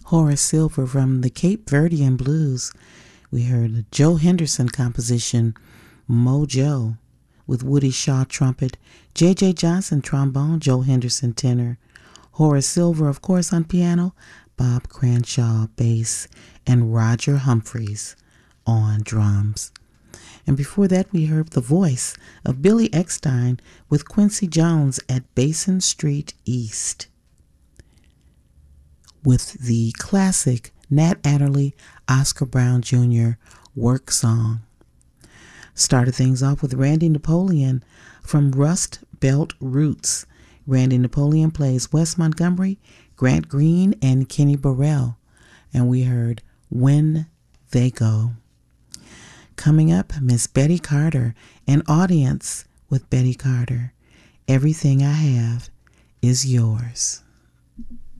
Horace Silver from the Cape Verdean Blues. We heard a Joe Henderson composition, Mojo, with Woody Shaw trumpet, J.J. Johnson trombone, Joe Henderson tenor, Horace Silver, of course, on piano, Bob Cranshaw bass, and Roger Humphreys on drums. And before that, we heard the voice of Billy Eckstine with Quincy Jones at Basin Street East, with the classic Nat Adderley, Oscar Brown Jr. work song. Started things off with Randy Napoleon from Rust Belt Roots. Randy Napoleon plays Wes Montgomery, Grant Green, and Kenny Burrell. And we heard When They Go. Coming up, Miss Betty Carter, an audience with Betty Carter. Everything I have is yours.